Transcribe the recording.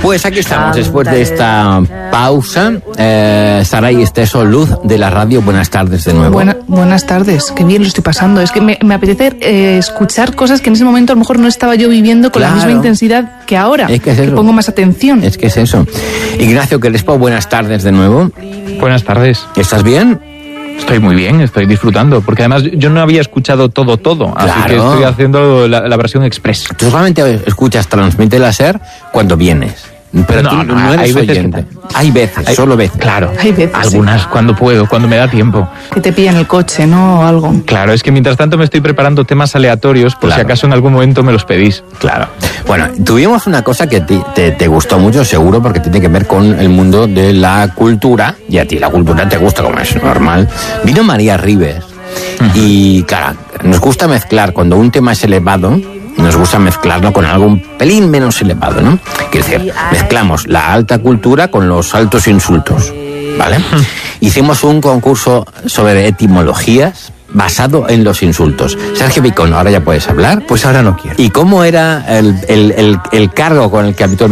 Pues aquí estamos, después de esta pausa. Saray Esteso, Luz de la Radio, buenas tardes de nuevo. Buenas tardes, qué bien lo estoy pasando. Es que me apetece escuchar cosas que en ese momento a lo mejor no estaba yo viviendo con la misma intensidad que ahora, es que pongo más atención. Es que es eso. Ignacio Crespo, buenas tardes de nuevo. Buenas tardes. ¿Estás bien? Estoy muy bien, estoy disfrutando, porque además yo no había escuchado todo, así que estoy haciendo la versión express. Tú solamente escuchas Transmite la SER cuando vienes. Pero no eres oyente. Hay veces, solo veces. Claro, hay veces, algunas sí. Cuando puedo, cuando me da tiempo. Que te pillan el coche, ¿no? O algo. Claro, es que mientras tanto me estoy preparando temas aleatorios por si acaso en algún momento me los pedís. Claro. Bueno, tuvimos una cosa que te gustó mucho, seguro, porque tiene que ver con el mundo de la cultura, y a ti la cultura te gusta, como es normal. Vino María Ribes, y claro, nos gusta mezclar cuando un tema es elevado. Nos gusta mezclarlo con algo un pelín menos elevado, ¿no? Quiero decir, mezclamos la alta cultura con los altos insultos, ¿vale? Hicimos un concurso sobre etimologías basado en los insultos. Sergio Picón, ¿ahora ya puedes hablar? Pues ahora no quiero. ¿Y cómo era el cargo con el que habitualmente